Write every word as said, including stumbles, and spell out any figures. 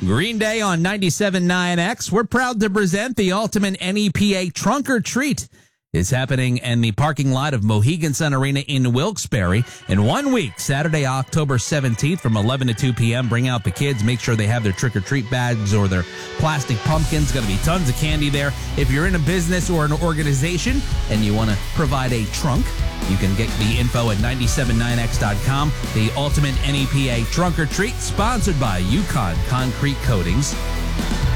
Green Day on ninety-seven point nine X. We're proud to present the ultimate N E P A Trunk or Treat. It's happening in the parking lot of Mohegan Sun Arena in Wilkes-Barre in one week, Saturday, October seventeenth from eleven to two p.m. Bring out the kids. Make sure they have their trick-or-treat bags or their plastic pumpkins. Going to be tons of candy there. If you're in a business or an organization and you want to provide a trunk, you can get the info at ninety-seven nine X dot com. The ultimate N E P A Trunk or Treat, sponsored by Yukon Concrete Coatings.